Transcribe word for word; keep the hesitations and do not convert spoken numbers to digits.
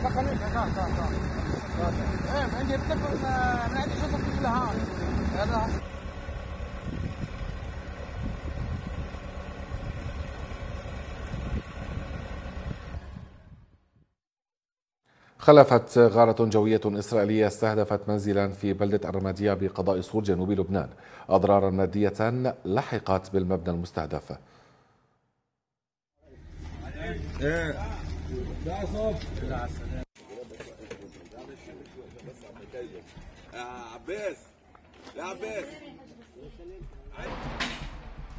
خليك تعال تعال تعال. ايه عندي بتكبر من عندي شوفك كلها هذا. خلفت غارة جوية إسرائيلية استهدفت منزلا في بلدة الرمادية بقضاء سور جنوب لبنان. أضرارا مادية لحقت بالمبنى المستهدف. يا عباس يا عباس